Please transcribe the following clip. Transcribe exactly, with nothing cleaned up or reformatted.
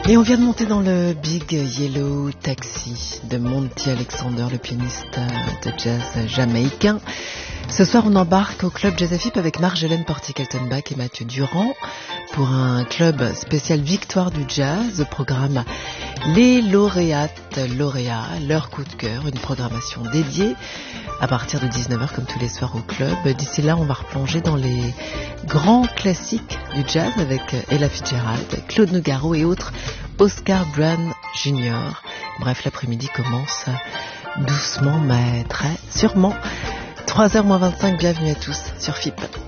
Et on vient de monter dans le Big Yellow Taxi de Monty Alexander, le pianiste de jazz jamaïcain. Ce soir, on embarque au club Jazz F I P avec Marjolaine Porty-Kaltenbach et Mathieu Durand pour un club spécial Victoire du Jazz. Au programme, les lauréates, lauréats, leur coup de cœur, une programmation dédiée à partir de dix-neuf heures comme tous les soirs au club. D'ici là, on va replonger dans les grands classiques du jazz avec Ella Fitzgerald, Claude Nougaro et autres, Oscar Brown junior Bref, l'après-midi commence doucement mais très sûrement. trois heures moins vingt-cinq, bienvenue à tous sur F I P.